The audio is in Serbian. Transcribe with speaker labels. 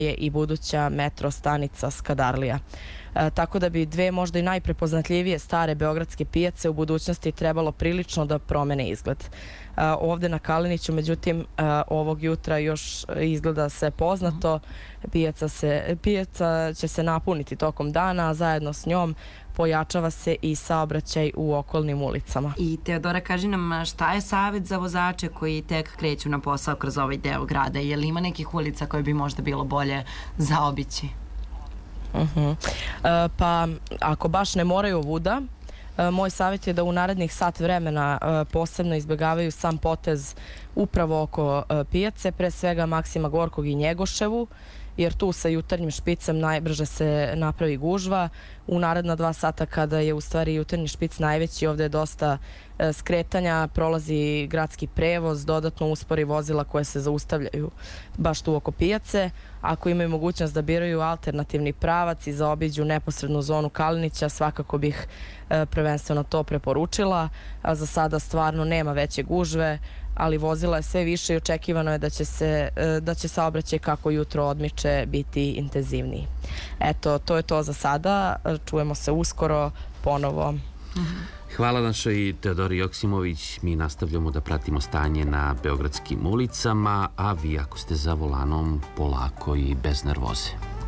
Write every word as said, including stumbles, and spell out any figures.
Speaker 1: je i buduća metro stanica Skadarlija. E, tako da bi dve možda i najprepoznatljivije stare beogradske pijace u budućnosti trebalo prilično da promene izgled. E, ovde na Kaliniću, međutim, e, ovog jutra još izgleda sve poznato. Pijaca, se, pijaca će se napuniti tokom dana, a zajedno s njom pojačava se i saobraćaj u okolnim ulicama.
Speaker 2: I Teodora, kaži nam šta je savjet za vozače koji tek kreću na posao kroz ovaj deo grada? Je li ima nekih ulica koje bi možda bilo bolje zaobići?
Speaker 1: Uh-huh. E, pa ako baš ne moraju ovuda, e, moj savjet je da u narednih sat vremena e, posebno izbjegavaju sam potez upravo oko e, pijace, pre svega Maksima Gorkog i Njegoševu, jer tu sa jutarnjim špicem najbrže se napravi gužva. U naredna dva sata kada je u stvari jutarnji špic najveći, ovde je dosta e, skretanja, prolazi gradski prevoz, dodatno uspori vozila koje se zaustavljaju baš tu oko pijace. Ako imaju mogućnost da biraju alternativni pravac i zaobiđu neposrednu zonu Kalinića, svakako bih e, prvenstveno to preporučila. A za sada stvarno nema veće gužve, ali vozila je sve više i očekivano je da će se, da će saobraćaj kako jutro odmiče biti intenzivniji. Eto, to je to za sada. Čujemo se uskoro ponovo.
Speaker 3: Hvala našoj Teodori Joksimović. Mi nastavljamo da pratimo stanje na beogradskim ulicama, a vi ako ste za volanom, polako i bez nervoze.